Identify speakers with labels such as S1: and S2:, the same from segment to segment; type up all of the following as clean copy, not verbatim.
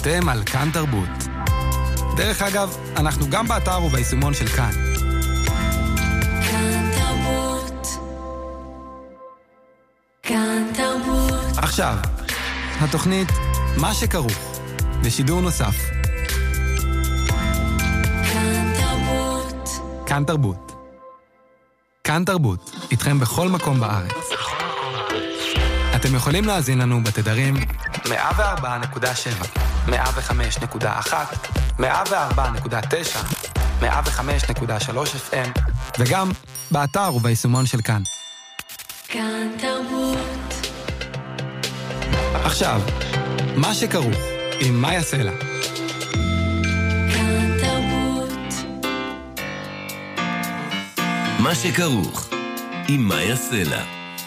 S1: אתם על כאן תרבות. דרך אגב, אנחנו גם באתר וביישומון של כאן.
S2: כאן תרבות. כאן תרבות.
S1: עכשיו, התוכנית מה שכרוך, בשידור נוסף.
S2: כאן תרבות.
S1: כאן תרבות. כאן תרבות, איתכם בכל מקום בארץ. אתם יכולים להאזין לנו בתדרים 104.7, 105.1, 104.9, 105.3 FM, וגם באתר וביישומון של כאן.
S2: כאן תרבות.
S1: עכשיו, מה שכרוך עם מאיה סלע.
S2: כאן תרבות.
S3: מה שכרוך עם מאיה סלע.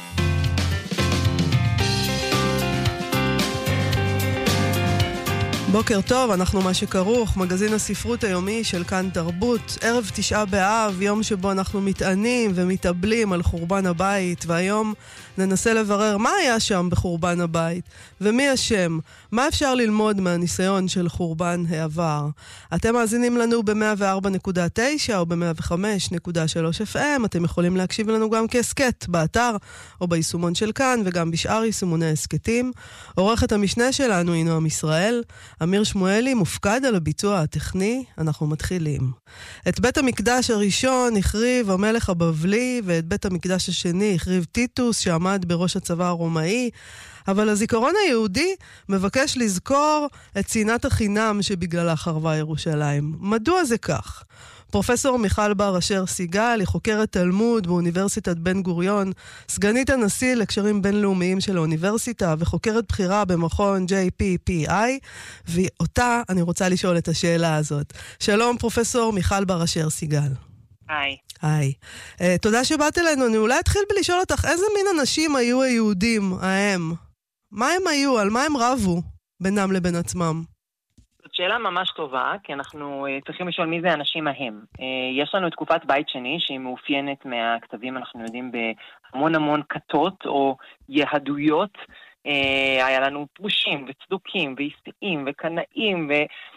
S4: בוקר טוב, אנחנו מה שכרוך, מגזין הספרות היומי של כאן תרבות. ערב 9 באב, יום שבו אנחנו מתענים ומתאבלים על חורבן הבית, והיום ננסה לברר מה היה שם בחורבן הבית, ומי אשם, מה אפשר ללמוד מהניסיון של חורבן העבר. אתם מאזינים לנו ב-104.9 או ב-105.3 FM, אתם יכולים להקשיב לנו גם כעסקט באתר או ביישומון של כאן, וגם בשאר יישומוני העסקטים. עורכת המשנה שלנו היא נועם ישראל, אמיר שמואלי מופקד על הביצוע הטכני. אנחנו מתחילים. את בית המקדש הראשון החריב המלך הבבלי, ואת בית המקדש השני החריב טיטוס שעמד בראש הצבא הרומאי, אבל הזיכרון היהודי מבקש לזכור את צנעת החינם שבגללה חרבה ירושלים. מדוע זה כך? פרופסור מיכל בר אשר סיגל היא חוקרת תלמוד באוניברסיטת בן גוריון, סגנית הנשיא לקשרים בינלאומיים של האוניברסיטה וחוקרת בחירה במכון JPPI, ואותה אני רוצה לשאול את השאלה הזאת. שלום פרופסור מיכל בר אשר סיגל.
S5: היי.
S4: היי. תודה שבאת אלינו. אני אולי אתחיל בלשאול אותך, איזה מין אנשים היו היהודים ההם? מה הם היו? על מה הם רבו בינם לבין עצמם?
S5: זאת שאלה ממש טובה, כי אנחנו צריכים לשאול מי זה האנשים ההם. יש לנו את תקופת בית שני, שהיא מאופיינת מהכתבים, אנחנו יודעים, בהמון המון כתות או יהדויות. היה לנו פרושים וצדוקים ואיסאים וקנאים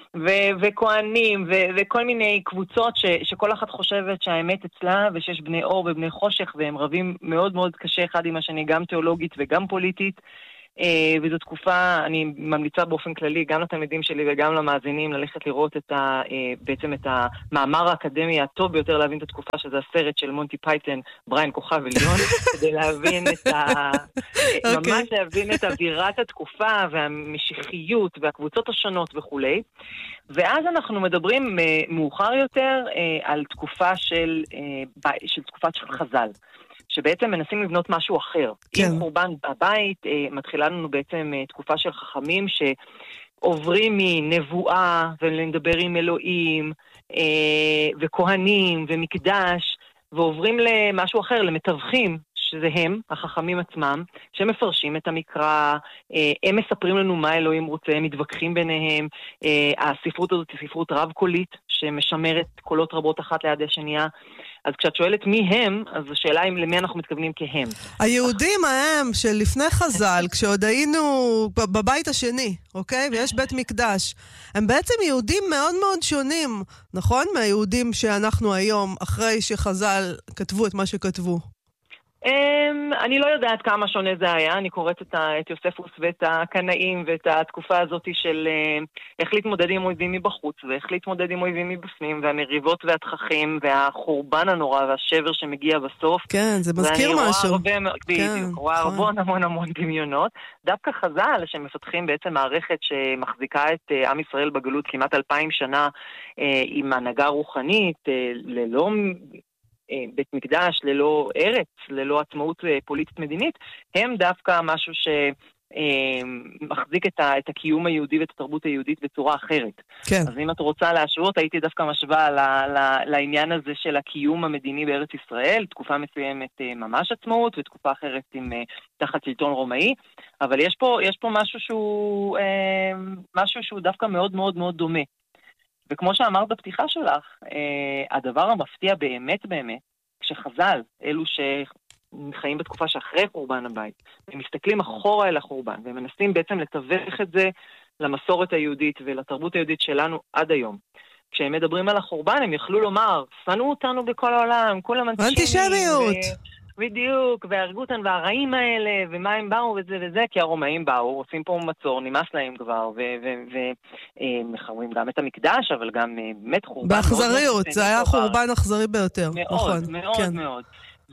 S5: וכהנים וכל מיני קבוצות שכל אחת חושבת שהאמת אצלה, ושיש בני אור ובני חושך, והם רבים מאוד מאוד קשה אחד עם השני, גם תיאולוגית וגם פוליטית. וזו תקופה, אני ממליצה באופן כללי גם לתלמידים שלי וגם למאזינים ללכת לראות בעצם את המאמר האקדמי הטוב ביותר להבין את התקופה, שזה הסרט של מונטי פייתון, בריין כוכב עליון, כדי להבין ממש להבין את אווירת התקופה והמשיחיות והקבוצות השונות וכולי. ואז אנחנו מדברים מאוחר יותר על תקופה של תקופת של חז"ל, שבעצם מנסים לבנות משהו אחר.
S4: כן.
S5: עם חורבן הבית מתחילה לנו בעצם תקופה של חכמים שעוברים מנבואה ולדבר עם אלוהים וכהנים ומקדש, ועוברים למשהו אחר, למתווכים, שזה הם, החכמים עצמם, שמפרשים את המקרא, הם מספרים לנו מה אלוהים רוצה, הם מתווכחים ביניהם. הספרות הזאת היא ספרות רב-קולית, שמשמרת קולות רבות אחת ליד השנייה. אז כשאת שואלת מי הם, אז השאלה היא למי אנחנו מתכוונים כהם.
S4: היהודים ההם של לפני חז"ל, כשעוד היינו בבית השני, אוקיי? ויש בית מקדש, הם בעצם יהודים מאוד מאוד שונים, נכון? מהיהודים שאנחנו היום, אחרי שחז"ל כתבו את מה שכתבו.
S5: אני לא יודעת כמה שונה זה היה. אני קוראת את יוספוס ואת הקנאים ואת התקופה הזאת של איך להתמודד עם אויבים מבחוץ ואיך להתמודד עם אויבים מבפנים, והמריבות והתככים והחורבן הנורא והשבר שמגיע בסוף.
S4: כן, זה מזכיר משהו.
S5: אני רואה המון דמיונות. דווקא חז"ל שמפתחים בעצם מערכת שמחזיקה את עם ישראל בגלות כמעט 2000 שנה עם הנהגה רוחנית, ללא בית מקדש, ללא ארץ, ללא עצמאות פוליטית מדינית, הם דווקא משהו שמחזיק את הקיום היהודי ואת התרבות היהודית בצורה אחרת.
S4: כן.
S5: אז אם את רוצה להשוות, הייתי דווקא משווה לעניין הזה של הקיום המדיני בארץ ישראל, תקופה מסוימת ממש עצמאות, ותקופה אחרת עם תחת שלטון רומאי, אבל יש פה משהו שהוא דווקא מאוד מאוד מאוד דומה. וכמו שאמרת בפתיחה שלך, הדבר המפתיע באמת, כשחז"ל, אלו שחיים בתקופה שאחרי חורבן הבית, הם מסתכלים אחורה אל החורבן, והם מנסים בעצם לתווך את זה למסורת היהודית ולתרבות היהודית שלנו עד היום. כשהם מדברים על החורבן, הם יכלו לומר, שנאו אותנו בכל העולם, כולם
S4: אנטישמיות.
S5: בדיוק, והרגו אותנו והרעים האלה, ומה הם באו וזה וזה, כי הרומאים באו, עושים פה מצור, נמאס להם כבר, ומחרבים גם את המקדש, אבל גם באמת חורבן.
S4: באכזריות, זה היה חורבן אכזרי ביותר.
S5: מאוד, מאוד, מאוד.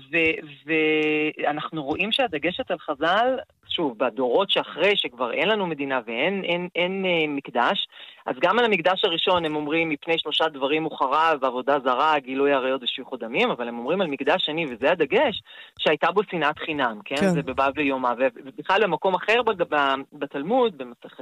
S5: ואנחנו רואים שהדגשת על חז"ל, שוב, בדורות שאחרי שכבר אין לנו מדינה ואין מקדש, אז גם על המקדש הראשון הם אומרים מפני 3 דברים הוא חרב, עבודה זרה, גילוי עריות ושפיכות דמים, אבל הם אומרים על מקדש שני, וזה הדגש, שהייתה בו שנאת חינם, כן? זה בבבלי יומא, ובכלל במקום אחר בתלמוד, במסכת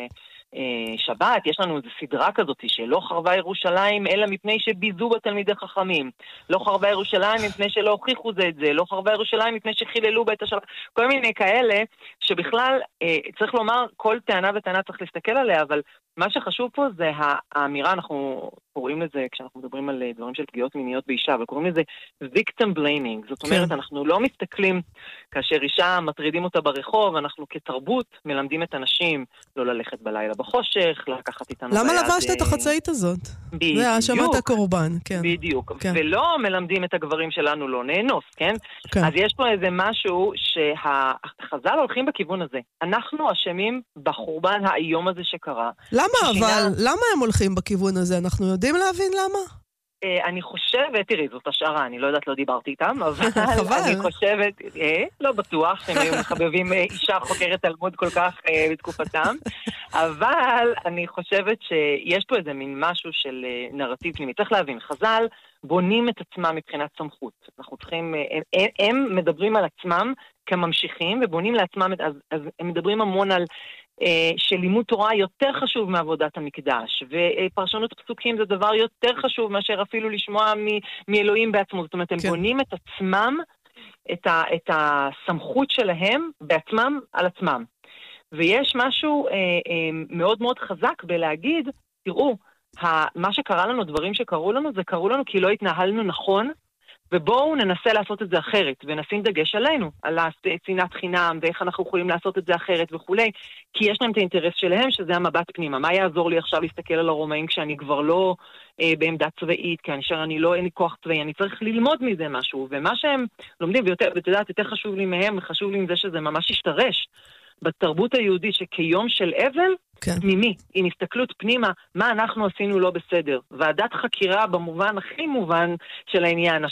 S5: שבת, יש לנו איזו סדרה כזאת שלא חרבה ירושלים אלא מפני שביזו בתלמידי חכמים, לא חרבה ירושלים מפני שלא הוכיחו זה את זה, לא חרבה ירושלים מפני שחיללו בית השבת, כל מיני כאלה שבכלל צריך לומר כל טענה וטענה צריך להסתכל עליה, אבל מה שחשוב פה זה האמירה, אנחנו קוראים לזה, כשאנחנו מדברים על דברים של פגיעות מיניות באישה, אבל קוראים לזה victim blaming, זאת אומרת, אנחנו לא מסתכלים כאשר אישה מטרידים אותה ברחוב, אנחנו כתרבות מלמדים את אנשים לא ללכת בלילה בחושך, לקחת איתנו
S4: למה לבשת את החצאית הזאת?
S5: בדיוק.
S4: זה האשמת הקורבן, כן.
S5: בדיוק. ולא מלמדים את הגברים שלנו לא נאנוס, כן? אז יש פה איזה משהו שהחז"ל הולכים בכיוון הזה. אנחנו אשמים בחורבן האיום הזה שקרה.
S4: למה הם הולכים בכיוון הזה? אנחנו יודעים להבין למה?
S5: אני חושבת, תראי, זאת השערה, אני לא יודעת, לא דיברתי איתם, אבל אני חושבת, לא בטוח, הם היו מחבבים אישה חוקרת תלמוד כל כך בתקופתם, אבל אני חושבת שיש פה איזה מין משהו של נרטיב פנימי. צריך להבין, חז"ל בונים את עצמם מבחינת סמכות. אנחנו צריכים, הם מדברים על עצמם כממשיכים, ובונים לעצמם, אז הם מדברים המון על שלימוד תורה יותר חשוב מעבודת המקדש, ופרשנות פסוקים זה דבר יותר חשוב מאשר אפילו לשמוע מאלוהים בעצמו. זאת אומרת, הם בונים את עצמם, את הסמכות שלהם בעצמם על עצמם. ויש משהו מאוד מאוד חזק בלהגיד, תראו, מה שקרה לנו, דברים שקרו לנו, זה קרו לנו כי לא התנהלנו נכון, ובואו ננסה לעשות את זה אחרת, ונשים דגש עלינו, על שנאת חינם, ואיך אנחנו יכולים לעשות את זה אחרת וכולי, כי יש להם את האינטרס שלהם, שזה המבט פנימה. מה יעזור לי עכשיו להסתכל על הרומאים כשאני כבר לא בעמדה צבאית, כאשר אני לא, אין לי כוח צבאי, אני צריך ללמוד מזה משהו, ומה שהם לומדים, ואת יודעת, יותר חשוב לי מהם, חשוב לי עם זה שזה ממש ישתרש בתרבות היהודית, שכיום של אבל, פנימי, עם הסתכלות פנימה, מה אנחנו עשינו לא בסדר. ועדת חקירה במובן הכי מובן של העניין,